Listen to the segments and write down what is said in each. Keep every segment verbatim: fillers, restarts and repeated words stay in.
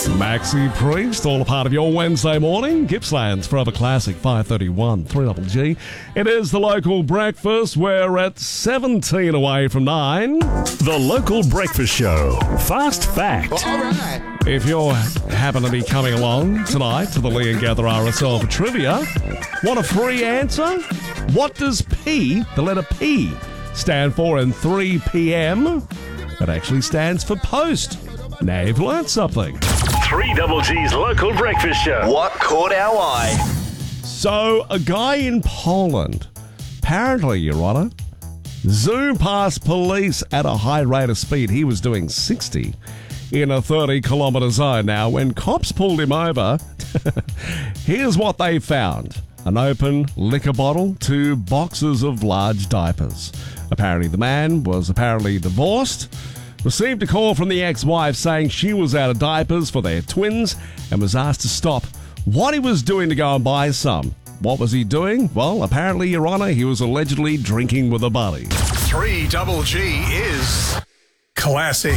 Maxi Priest, all a part of your Wednesday morning. Gippsland's Forever Classic, five thirty-one, three Double G. It is the local breakfast. We're at seventeen away from nine. The Local Breakfast Show. Fast fact. All right. If you happen to be coming along tonight to the Lee and Gather R S L for trivia, want a free answer? What does P, the letter P, stand for in three p.m.? It actually stands for post. Now you've learned something. three Double G's Local Breakfast Show. What caught our eye? So, a guy in Poland, apparently, Your Honour, zoomed past police at a high rate of speed. He was doing sixty in a thirty kilometre zone. Now, when cops pulled him over, here's what they found. An open liquor bottle, two boxes of large diapers. Apparently, the man was apparently divorced, received a call from the ex-wife saying she was out of diapers for their twins and was asked to stop what he was doing to go and buy some. What was he doing? Well, apparently, Your Honour, he was allegedly drinking with a buddy. three Double G is classic.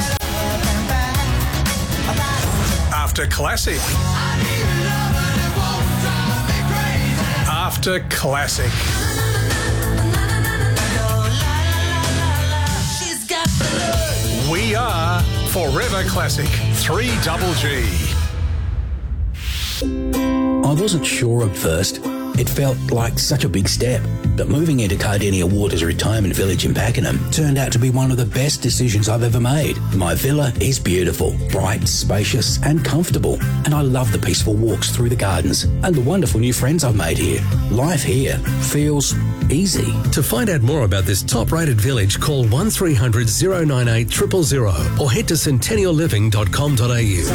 After classic. After classic. We are Forever Classic, three Double G. I wasn't sure at first. It felt like such a big step. But moving into Cardinia Waters Retirement Village in Pakenham turned out to be one of the best decisions I've ever made. My villa is beautiful, bright, spacious and comfortable. And I love the peaceful walks through the gardens and the wonderful new friends I've made here. Life here feels easy. To find out more about this top-rated village, call one three hundred, oh nine eight, zero zero zero or head to centennial living dot com dot a u.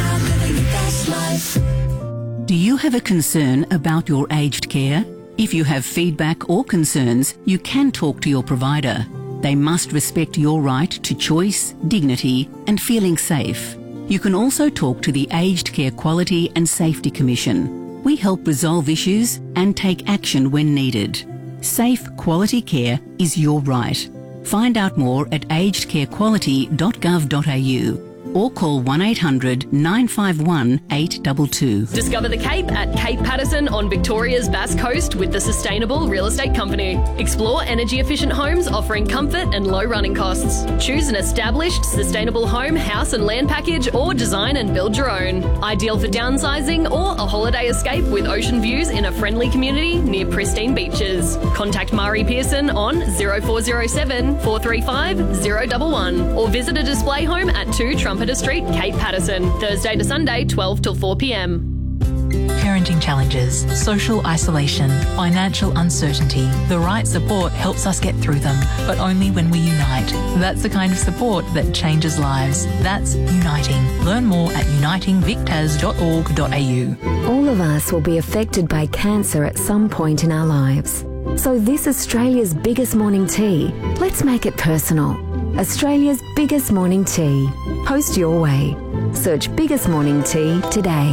Do you have a concern about your aged care? If you have feedback or concerns, you can talk to your provider. They must respect your right to choice, dignity, and feeling safe. You can also talk to the Aged Care Quality and Safety Commission. We help resolve issues and take action when needed. Safe, quality care is your right. Find out more at aged care quality dot gov dot a u or call one eight hundred, nine five one, eight two two. Discover the Cape at Cape Patterson on Victoria's Bass Coast with the Sustainable Real Estate Company. Explore energy-efficient homes offering comfort and low running costs. Choose an established, sustainable home, house and land package or design and build your own. Ideal for downsizing or a holiday escape with ocean views in a friendly community near pristine beaches. Contact Mari Pearson on zero four zero seven, four three five, zero one one or visit a display home at two Trumpeter Street, Cape Patterson, Thursday to Sunday, twelve till four p.m. Parenting challenges, social isolation, financial uncertainty. The right support helps us get through them, but only when we unite. That's the kind of support that changes lives. That's Uniting. Learn more at uniting vic t a s dot org dot a u. All of us will be affected by cancer at some point in our lives. So this Australia's biggest morning tea, let's make it personal. Australia's biggest morning tea. Post your way. Search Biggest Morning Tea today.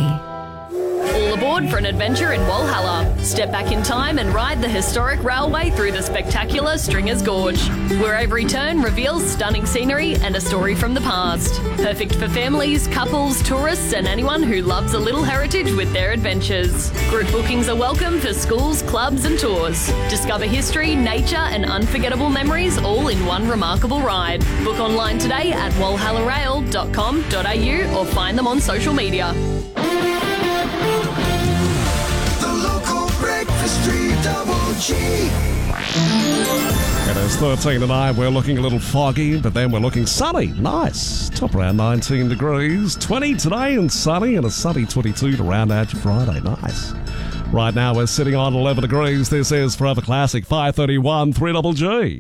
All aboard for an adventure in Walhalla. Step back in time and ride the historic railway through the spectacular Stringers Gorge, where every turn reveals stunning scenery and a story from the past. Perfect for families, couples, tourists and anyone who loves a little heritage with their adventures. Group bookings are welcome for schools, clubs and tours. Discover history, nature and unforgettable memories all in one remarkable ride. Book online today at walhalla rail dot com dot a u or find them on social media. It is thirteen to nine. We're looking a little foggy, but then we're looking sunny. Nice. Top around nineteen degrees. twenty today and sunny, and a sunny twenty-two to round out your Friday. Nice. Right now we're sitting on eleven degrees. This is Forever Classic, five thirty-one, three Double G.